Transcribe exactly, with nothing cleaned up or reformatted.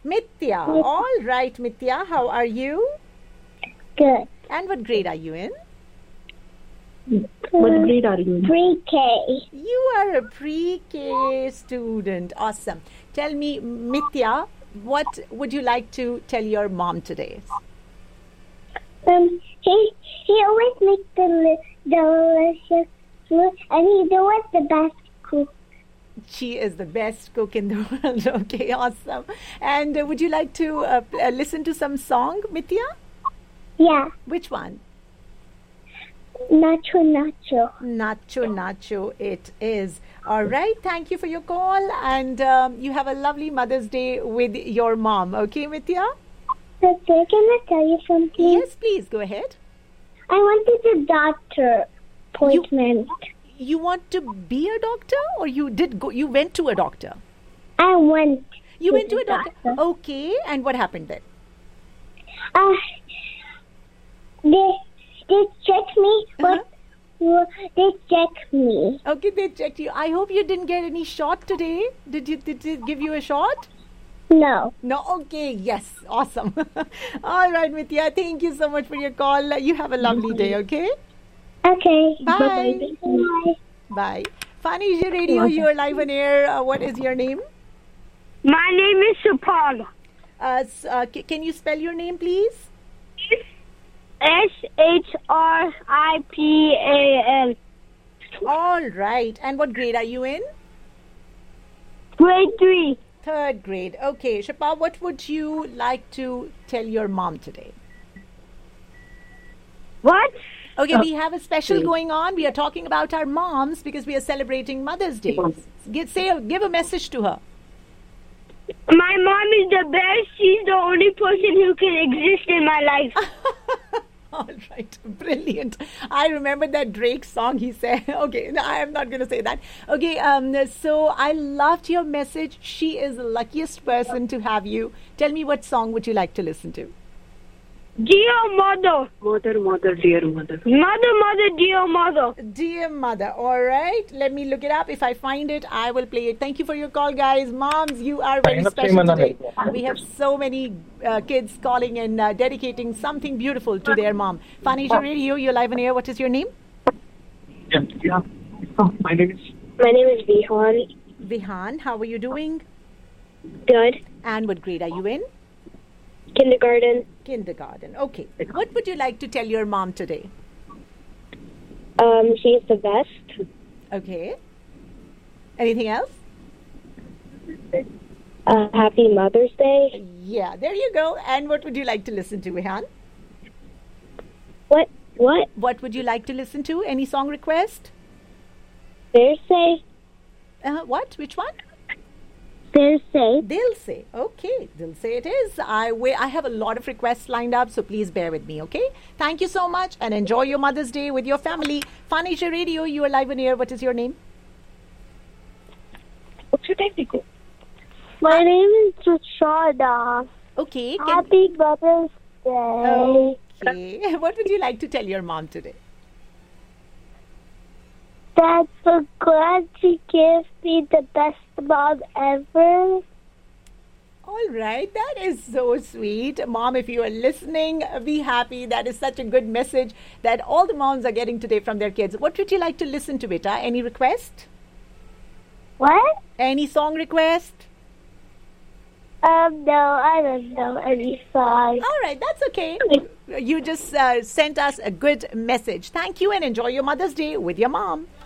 Mithya. All right, Mithya. How are you? Good. And what grade are you in? What grade are you in? Pre-K. You are a pre-K student. Awesome. Tell me, Mithya, what would you like to tell your mom today? Um, he he always makes the li- delicious food, and he's always the best cook. She is the best cook in the world. Okay, awesome. And uh, would you like to uh, p- uh, listen to some song, Mithya? Yeah, Which one? nacho nacho. Nacho Nacho it is. All right. Thank you for your call. And um, you have a lovely Mother's Day with your mom. Okay, Mithya? Okay, can I tell you something? Yes, please. Go ahead. I wanted a doctor appointment. You want to be a doctor, or you did go? You went to a doctor. I went. You to went to the a doctor. doctor. Okay. And what happened then? Uh, they they checked me, Uh-huh. but they checked me. Okay, they checked you. I hope you didn't get any shot today. Did you? Did they give you a shot? No. No. Okay. Yes. Awesome. All right, Mithya. Thank you so much for your call. You have a lovely day. Okay. Okay. Bye. Bye. Bye. Fani Radio, you're live on air. Uh, what is your name? My name is Supal. Uh, s- uh, c- can you spell your name, please? S H R I P A L. All right. And what grade are you in? Grade three. Third grade. Okay. Shapa, what would you like to tell your mom today? What? Okay, we have a special going on. We are talking about our moms because we are celebrating Mother's Day. Give, say, give a message to her. My mom is the best. She's the only person who can exist in my life. All right, brilliant. I remember that Drake song he said. Okay, no, I am not going to say that. Okay, um, so I loved your message. She is the luckiest person to have you. Tell me, what song would you like to listen to? Dear mother. Mother, mother, dear mother. Mother, mother, dear mother. Dear Mother. All right, let me look it up. If I find it, I will play it. Thank you for your call, guys. Moms, you are very special today. We have so many uh, kids calling and uh, dedicating something beautiful to their mom. Fanisha Radio, you're live on air. What is your name? Yeah, yeah. Oh, my name is. My name is Vihan. Vihan. How are you doing? Good. And what grade are you in? Kindergarten. Kindergarten. Okay. What would you like to tell your mom today? Um, she's the best. Okay. Anything else? Uh, happy Mother's Day. Yeah, there you go. And what would you like to listen to, Vihan? What? What? What would you like to listen to? Any song request? Thursday. Uh, what? Which one? Thursday. They'll say. Okay, they'll say it is. I wait. I have a lot of requests lined up, so please bear with me, okay? Thank you so much and enjoy your Mother's Day with your family. Fanisha Radio, you are live on air. What is your name? What's your technical? My name is Trishada. Okay. Can, Happy Mother's Day. okay. What would you like to tell your mom today? That's so glad she gives me the best mom ever. All right, that is so sweet. Mom, if you are listening, be happy. That is such a good message that all the moms are getting today from their kids. What would you like to listen to, beta? Any request? What? Any song request? Um, no, I don't know any song. All right, that's okay. You just uh, sent us a good message. Thank you and enjoy your Mother's Day with your mom.